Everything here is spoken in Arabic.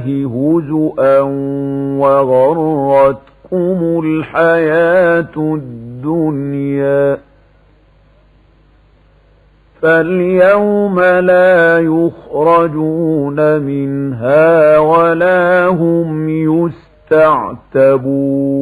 هزؤا وغرتكم الحياة الدنيا فاليوم لا يخرجون منها ولا هم يستعتبون